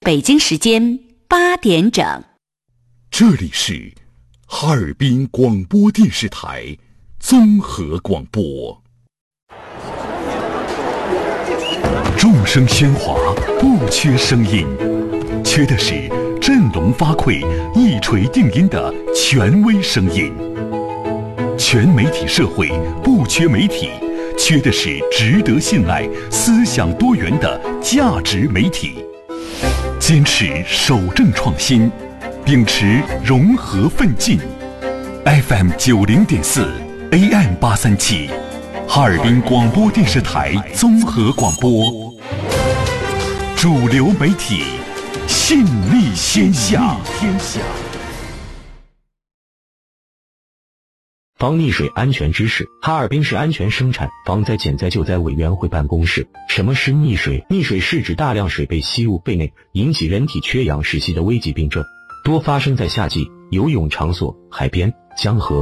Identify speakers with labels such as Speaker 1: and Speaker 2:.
Speaker 1: 北京时间8点整。
Speaker 2: 这里是哈尔滨广播电视台综合广播。众声喧哗，不缺声音，缺的是振聋发聩、一锤定音的权威声音。全媒体社会不缺媒体，缺的是值得信赖、思想多元的价值媒体。坚持守正创新，秉持融合奋进。FM 90.4 AM 837，哈尔滨广播电视台综合广播，主流媒体，信力天下。
Speaker 3: 防溺水安全知识。哈尔滨市安全生产防灾减灾救灾委员会办公室。什么是溺水？溺水是指大量水被吸入肺内，引起人体缺氧窒息的危急病症，多发生在夏季游泳场所、海边、江河、